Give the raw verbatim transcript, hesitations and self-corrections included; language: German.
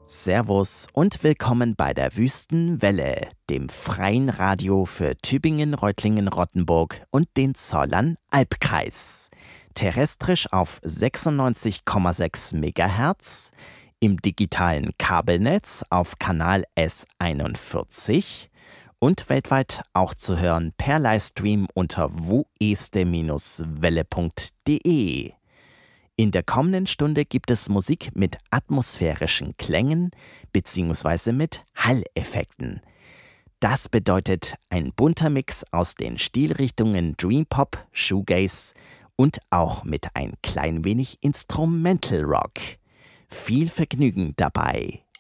Servus und willkommen bei der Wüstenwelle, dem freien Radio für Tübingen, Reutlingen, Rottenburg und den Zollern-Albkreis. Terrestrisch auf sechsundneunzig Komma sechs Megahertz, im digitalen Kabelnetz auf Kanal S einundvierzig und weltweit auch zu hören per Livestream unter wueste welle punkt de. In der kommenden Stunde gibt es Musik mit atmosphärischen Klängen bzw. mit Halleffekten. Das bedeutet ein bunter Mix aus den Stilrichtungen Dream Pop, Shoegaze und auch mit ein klein wenig Instrumental Rock. Viel Vergnügen dabei!